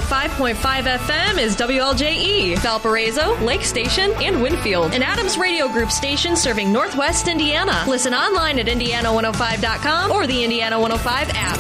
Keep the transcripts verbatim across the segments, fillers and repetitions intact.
five point five F M is W L J E, Valparaiso, Lake Station, and Winfield, an Adams Radio Group station serving Northwest Indiana. Listen online at Indiana one oh five dot com or the Indiana one oh five app.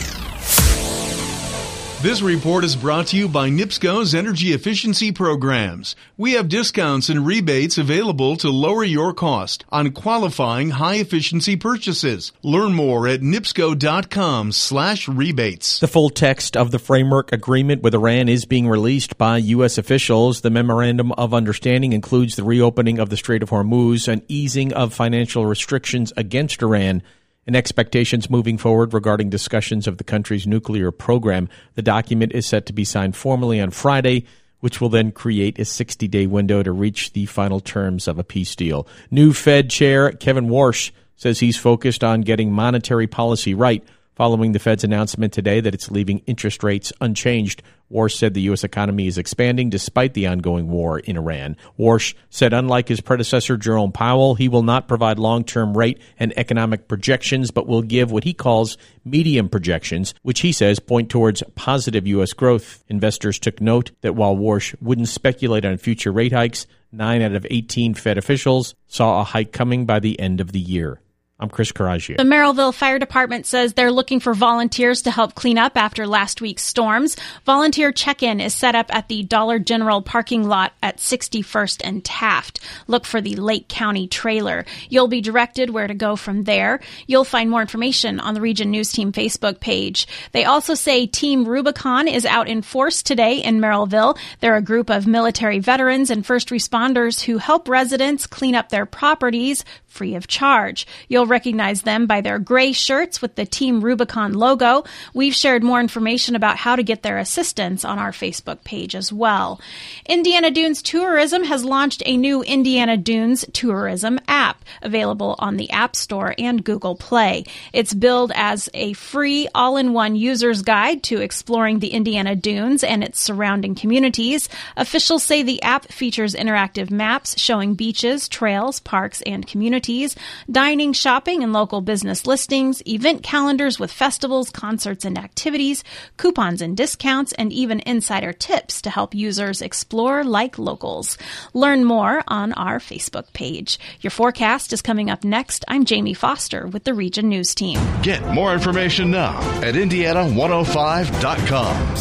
This report is brought to you by NIPSCO's Energy Efficiency Programs. We have discounts and rebates available to lower your cost on qualifying high-efficiency purchases. Learn more at nipsco.com slash rebates. The full text of the framework agreement with Iran is being released by U S officials. The Memorandum of Understanding includes the reopening of the Strait of Hormuz, an easing of financial restrictions against Iran, and expectations moving forward regarding discussions of the country's nuclear program. The document is set to be signed formally on Friday, which will then create a sixty-day window to reach the final terms of a peace deal. New Fed Chair Kevin Warsh says he's focused on getting monetary policy right following the Fed's announcement today that it's leaving interest rates unchanged. Warsh said the U S economy is expanding despite the ongoing war in Iran. Warsh said unlike his predecessor Jerome Powell, he will not provide long-term rate and economic projections, but will give what he calls medium projections, which he says point towards positive U S growth. Investors took note that while Warsh wouldn't speculate on future rate hikes, nine out of eighteen Fed officials saw a hike coming by the end of the year. I'm Chris Carraggia. The Merrillville Fire Department says they're looking for volunteers to help clean up after last week's storms. Volunteer check-in is set up at the Dollar General parking lot at sixty-first and Taft. Look for the Lake County trailer. You'll be directed where to go from there. You'll find more information on the Region News Team Facebook page. They also say Team Rubicon is out in force today in Merrillville. They're a group of military veterans and first responders who help residents clean up their properties free of charge. You'll recognize them by their gray shirts with the Team Rubicon logo. We've shared more information about how to get their assistance on our Facebook page as well. Indiana Dunes Tourism has launched a new Indiana Dunes Tourism app available on the App Store and Google Play. It's billed as a free all-in-one user's guide to exploring the Indiana Dunes and its surrounding communities. Officials say the app features interactive maps showing beaches, trails, parks, and communities, dining, shopping, and local business listings, event calendars with festivals, concerts, and activities, coupons and discounts, and even insider tips to help users explore like locals. Learn more on our Facebook page. Your forecast is coming up next. I'm Jamie Foster with the Region News Team. Get more information now at Indiana one oh five dot com.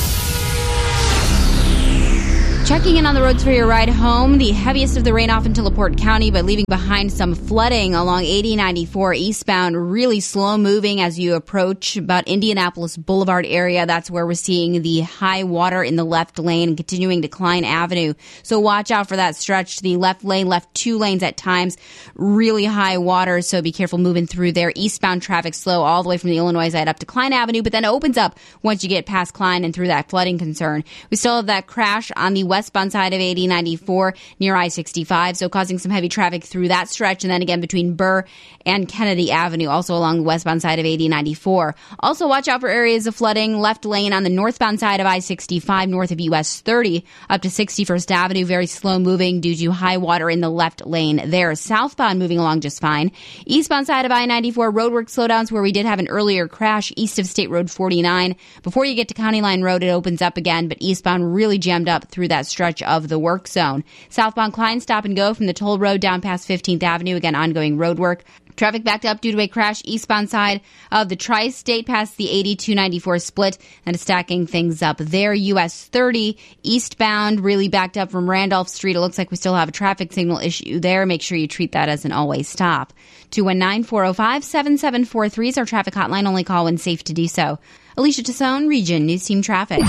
Checking in on the roads for your ride home. The heaviest of the rain off into LaPorte County, but leaving behind some flooding along eighty ninety-four eastbound. Really slow moving as you approach about Indianapolis Boulevard area. That's where we're seeing the high water in the left lane and continuing to Klein Avenue. So watch out for that stretch. The left lane, left two lanes at times. Really high water, so be careful moving through there. Eastbound traffic slow all the way from the Illinois side up to Klein Avenue, but then it opens up once you get past Klein and through that flooding concern. We still have that crash on the west westbound side of eighty ninety-four near I sixty-five, so causing some heavy traffic through that stretch, and then again between Burr and Kennedy Avenue, also along the westbound side of eighty ninety-four. Also watch out for areas of flooding. Left lane on the northbound side of I sixty-five north of U S thirty up to sixty-first Avenue, very slow moving due to high water in the left lane there. Southbound moving along just fine. Eastbound side of I ninety-four, roadwork slowdowns where we did have an earlier crash east of State Road forty-nine. Before you get to County Line Road, it opens up again, but eastbound really jammed up through that stretch of the work zone. Southbound Klein stop and go from the toll road down past fifteenth Avenue, again ongoing road work. Traffic backed up due to a crash eastbound side of the Tri-State past the eighty-two ninety-four split, and it's stacking things up there. U S thirty eastbound really backed up from Randolph Street. It looks like we still have a traffic signal issue there. Make sure you treat that as an always stop. two one nine, four oh five, seven seven four three is our traffic hotline. Only call when safe to do so. Alicia Tassone, Region News Team Traffic.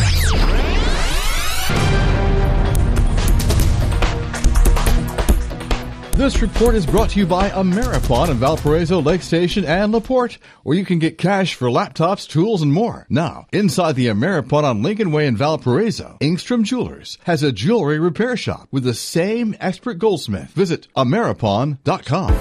This report is brought to you by Ameripon in Valparaiso, Lake Station, and LaPorte, where you can get cash for laptops, tools, and more. Now, inside the Ameripon on Lincoln Way in Valparaiso, Engstrom Jewelers has a jewelry repair shop with the same expert goldsmith. Visit Ameripon dot com.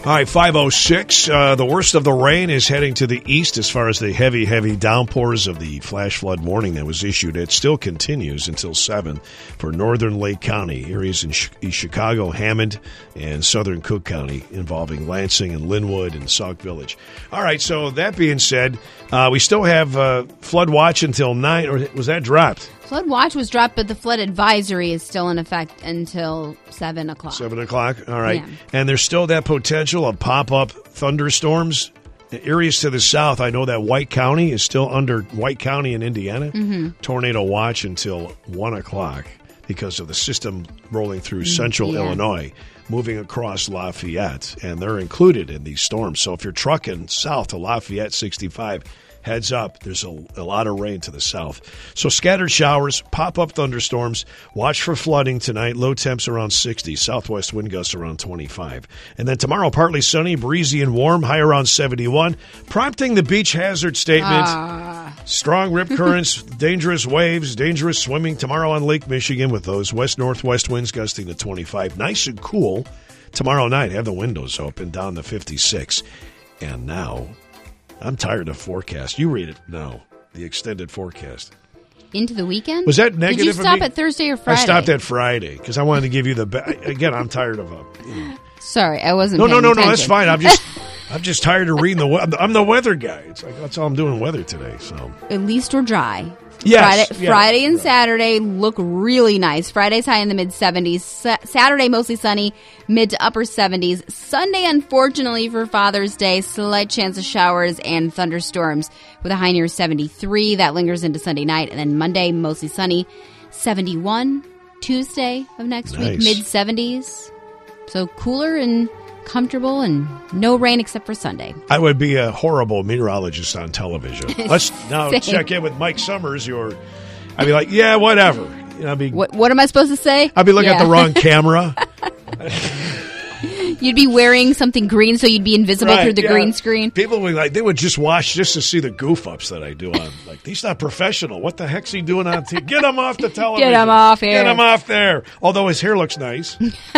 All right, five oh six. Uh, the worst of the rain is heading to the east as far as the heavy, heavy downpours of the flash flood warning that was issued. It still continues until seven for northern Lake County, areas in East Chicago, Hammond, and southern Cook County, involving Lansing and Linwood and Sauk Village. All right, so that being said, uh, we still have uh, flood watch until nine, or was that dropped? Flood watch was dropped, but the flood advisory is still in effect until seven o'clock. seven o'clock, all right. Yeah. And there's still that potential of pop-up thunderstorms. Areas to the south, I know that White County is still under White County in Indiana. Mm-hmm. Tornado watch until one o'clock because of the system rolling through central yeah. Illinois, moving across Lafayette, and they're included in these storms. So if you're trucking south to Lafayette sixty-five, heads up, there's a, a lot of rain to the south. So scattered showers, pop-up thunderstorms. Watch for flooding tonight. Low temps around sixty. Southwest wind gusts around twenty-five. And then tomorrow, partly sunny, breezy and warm, high around seventy-one. Prompting the beach hazard statement. Ah. Strong rip currents, dangerous waves, dangerous swimming tomorrow on Lake Michigan with those west-northwest winds gusting to twenty-five. Nice and cool tomorrow night. Have the windows open down to fifty-six. And now, I'm tired of forecast. You read it now. The extended forecast. Into the weekend? Was that negative? Did you of stop me? at Thursday or Friday? I stopped at Friday because I wanted to give you the be- again. I'm tired of them. You know. Sorry, I wasn't. No, no, paying no, attention. no. That's fine. I'm just, I'm just tired of reading the. We- I'm the weather guy. It's like that's all I'm doing weather today. So At least we're dry. Yes, Friday, yeah. Friday and Saturday look really nice. Friday's high in the mid seventies. Sa- Saturday mostly sunny, mid to upper seventies. Sunday, unfortunately for Father's Day, slight chance of showers and thunderstorms with a high near seventy-three. That lingers into Sunday night. And then Monday, mostly sunny, seventy-one. Tuesday of next Nice. week, mid seventies. So cooler and comfortable and no rain except for Sunday. I would be a horrible meteorologist on television. Let's now Same. check in with Mike Summers. Your, I'd be like, yeah, whatever. You know, I'd be, What, what am I supposed to say? I'd be looking Yeah. at the wrong camera. You'd be wearing something green so you'd be invisible Right, through the yeah. green screen. People would like they would just watch just to see the goof ups that I do on. Like he's not professional. What the heck's he doing on T V? Get him off the television. Get him off here. Get him off there. Although his hair looks nice.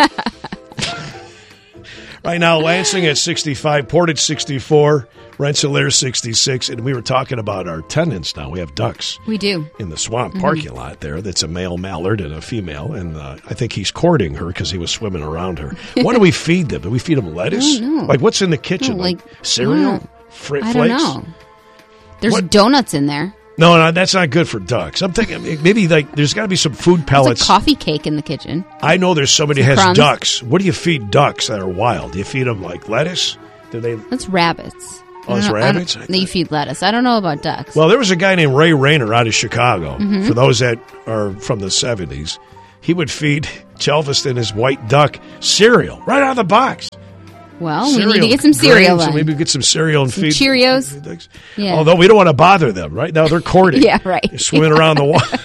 Right now, Lansing at sixty-five, Portage sixty-four, Rensselaer sixty-six, and we were talking about our tenants now. We have ducks. We do. In the swamp Mm-hmm. parking lot there. That's a male mallard and a female, and uh, I think he's courting her because he was swimming around her. What do we feed them? Do we feed them lettuce? I don't know. Like what's in the kitchen? No, like, like- cereal? yeah. Fr- I flakes? don't know. There's What- donuts in there. No, no, that's not good for ducks. I'm thinking maybe like there's got to be some food There's pellets. a coffee cake in the kitchen. I know there's somebody who Some has crumbs. ducks. What do you feed ducks that are wild? Do you feed them like lettuce? Do they? That's rabbits. Oh, it's I don't know- I don't- rabbits? I They feed lettuce. I don't know about ducks. Well, there was a guy named Ray Rayner out of Chicago. Mm-hmm. For those that are from the seventies, he would feed Chelveston and his white duck cereal right out of the box. Well, Cereal, we need to get some cereal grains, so then. maybe get some cereal and Some feed Cheerios. Yeah. Although we don't want to bother them. Right now they're courting. Yeah, right. They're swimming around the water.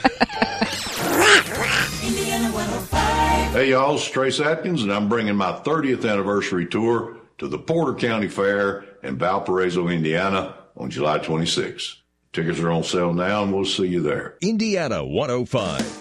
Hey y'all, it's Trace Atkins, and I'm bringing my thirtieth anniversary tour to the Porter County Fair in Valparaiso, Indiana on July twenty-sixth. Tickets are on sale now, and we'll see you there. Indiana one oh five.